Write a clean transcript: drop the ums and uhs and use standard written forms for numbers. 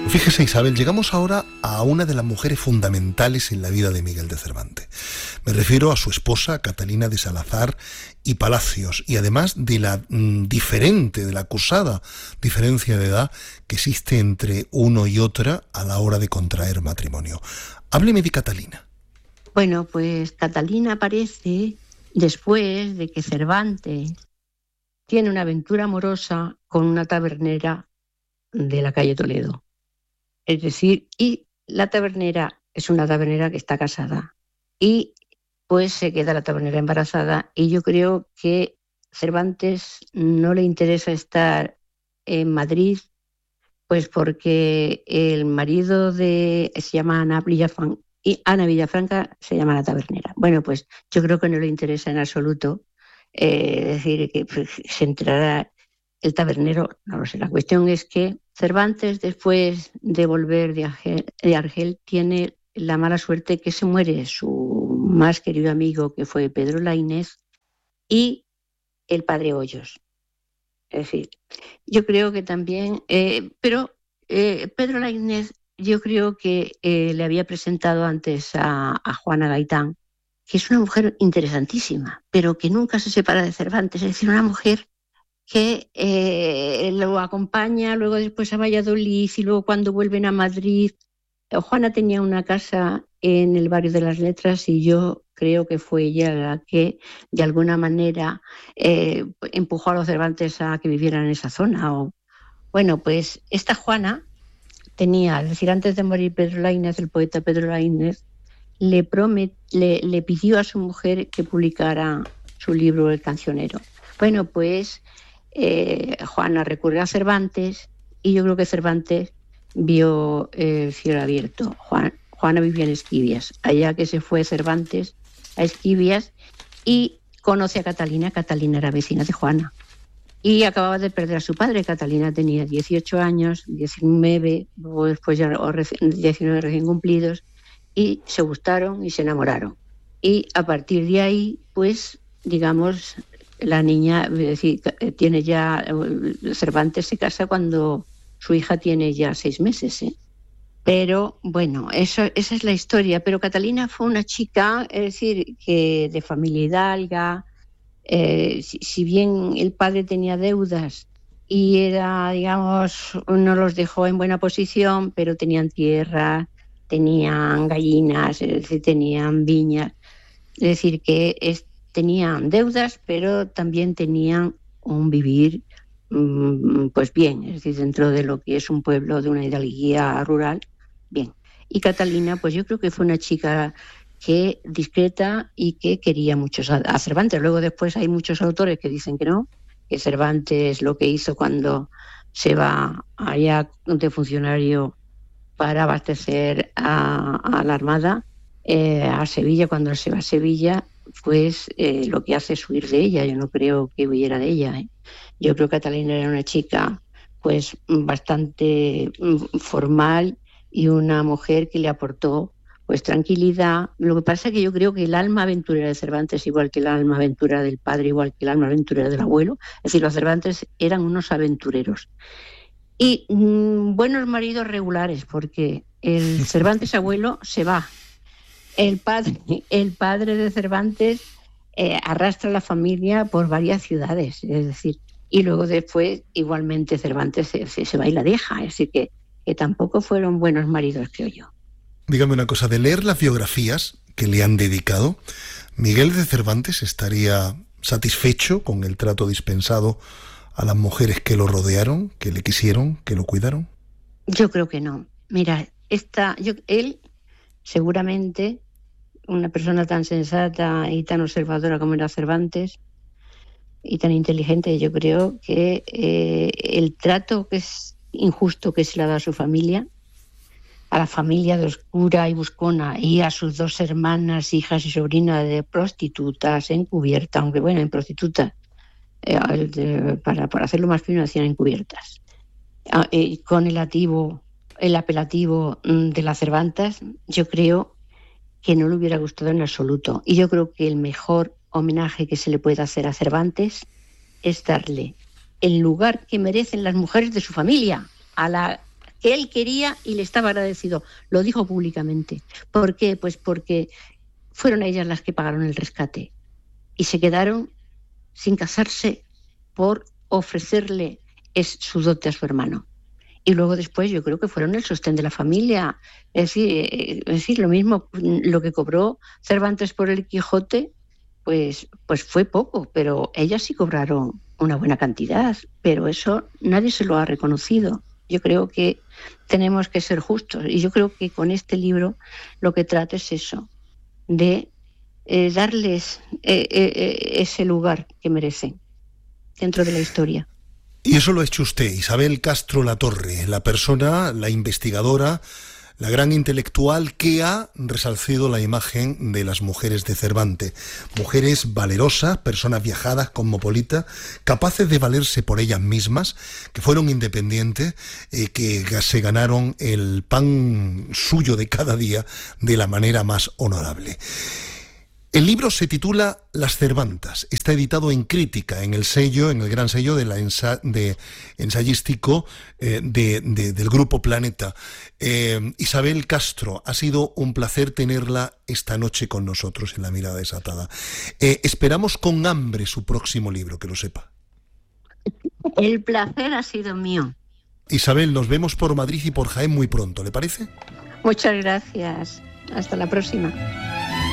Fíjese, Isabel, llegamos ahora a una de las mujeres fundamentales en la vida de Miguel de Cervantes. Me refiero a su esposa, Catalina de Salazar y Palacios, y además de la de la acusada diferencia de edad que existe entre uno y otra a la hora de contraer matrimonio. Hábleme de Catalina. Bueno, pues Catalina aparece después de que Cervantes tiene una aventura amorosa con una tabernera de la calle Toledo. Es decir, y la tabernera es una tabernera que está casada. Y pues se queda la tabernera embarazada. Y yo creo que Cervantes no le interesa estar en Madrid, pues porque el marido se llama Ana Villafranca, y Ana Villafranca se llama la tabernera. Bueno, pues yo creo que no le interesa en absoluto, decir que pues, se enterará el tabernero, no lo sé. La cuestión es que Cervantes, después de volver de Argel, tiene la mala suerte que se muere su más querido amigo, que fue Pedro Laínez, y el padre Hoyos. Es decir, yo creo que también, pero Pedro Laínez, yo creo que le había presentado antes a Juana Gaitán, que es una mujer interesantísima, pero que nunca se separa de Cervantes. Es decir, una mujer que lo acompaña luego después a Valladolid y luego cuando vuelven a Madrid. Juana tenía una casa en el barrio de las Letras y yo creo que fue ella la que de alguna manera empujó a los Cervantes a que vivieran en esa zona. Bueno, pues esta Juana tenía, es decir, antes de morir Pedro Laínez, el poeta Pedro Laínez, le pidió a su mujer que publicara su libro El Cancionero. Bueno, pues Juana recurrió a Cervantes y yo creo que Cervantes vio el cielo abierto. Juana vivía en Esquivias, allá que se fue Cervantes a Esquivias y conoce a Catalina. Catalina era vecina de Juana y acababa de perder a su padre. Catalina tenía 18 años, 19, luego después ya 19 recién cumplidos, y se gustaron y se enamoraron. Y a partir de ahí, pues, digamos, la niña, es decir, tiene ya, Cervantes se casa cuando su hija tiene ya 6 meses, ¿eh? Pero bueno, esa es la historia. Pero Catalina fue una chica, es decir, que de familia hidalga, si bien el padre tenía deudas y era, digamos, no los dejó en buena posición, pero tenían tierra, tenían gallinas, es decir, tenían viñas. Es decir, que tenían deudas, pero también tenían un vivir pues bien, es decir, dentro de lo que es un pueblo de una hidalguía rural, bien. Y Catalina, pues yo creo que fue una chica que discreta y que quería mucho a Cervantes. Luego después hay muchos autores que dicen que no, que Cervantes lo que hizo cuando se va allá de funcionario para abastecer a la Armada, a Sevilla, cuando se va a Sevilla, pues lo que hace es huir de ella. Yo no creo que huyera de ella, ¿eh? Yo creo que Catalina era una chica pues bastante formal y una mujer que le aportó pues tranquilidad. Lo que pasa es que yo creo que el alma aventurera de Cervantes, igual que el alma aventurera del padre, igual que el alma aventurera del abuelo, es decir, los Cervantes eran unos aventureros. Y buenos maridos regulares, porque el Cervantes abuelo se va. El padre de Cervantes arrastra a la familia por varias ciudades, es decir, y luego después igualmente Cervantes se va y la deja, es decir, que tampoco fueron buenos maridos, creo yo. Dígame una cosa, de leer las biografías que le han dedicado, ¿Miguel de Cervantes estaría satisfecho con el trato dispensado a las mujeres que lo rodearon, que le quisieron, que lo cuidaron? Yo creo que no. Mira, él seguramente, una persona tan sensata y tan observadora como era Cervantes, y tan inteligente, yo creo que el trato que es injusto que se le ha dado a su familia, a la familia de oscura y buscona, y a sus 2 hermanas, hijas y sobrinas de prostitutas encubiertas, aunque bueno, en prostitutas, para hacerlo más fino, hacían encubiertas, con el apelativo de la Cervantes, yo creo que no le hubiera gustado en absoluto. Y yo creo que el mejor homenaje que se le puede hacer a Cervantes es darle el lugar que merecen las mujeres de su familia, a la que él quería y le estaba agradecido. Lo dijo públicamente. ¿Por qué? Pues porque fueron ellas las que pagaron el rescate y se quedaron sin casarse por ofrecerle su dote a su hermano. Y luego después yo creo que fueron el sostén de la familia. Es decir, lo mismo, lo que cobró Cervantes por el Quijote, pues fue poco, pero ellas sí cobraron una buena cantidad, pero eso nadie se lo ha reconocido. Yo creo que tenemos que ser justos y yo creo que con este libro lo que trata es eso, de darles ese lugar que merecen dentro de la historia. Y eso lo ha hecho usted, Isabel Castro Latorre, la persona, la investigadora, la gran intelectual que ha resalcido la imagen de las mujeres de Cervantes. Mujeres valerosas, personas viajadas, cosmopolitas, capaces de valerse por ellas mismas, que fueron independientes, que se ganaron el pan suyo de cada día de la manera más honorable. El libro se titula Las Cervantas. Está editado en Crítica, en el gran sello de ensayístico del Grupo Planeta. Isabel Castro, ha sido un placer tenerla esta noche con nosotros en La Mirada Desatada. Esperamos con hambre su próximo libro, que lo sepa. El placer ha sido mío. Isabel, nos vemos por Madrid y por Jaén muy pronto, ¿le parece? Muchas gracias. Hasta la próxima.